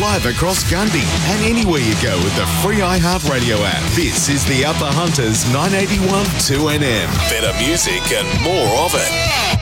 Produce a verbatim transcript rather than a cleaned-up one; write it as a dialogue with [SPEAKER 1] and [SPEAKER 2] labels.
[SPEAKER 1] live across Gundy and anywhere you go with the free iHeartRadio app. This is the Upper Hunters nine eighty-one two N M. Better music and more of it.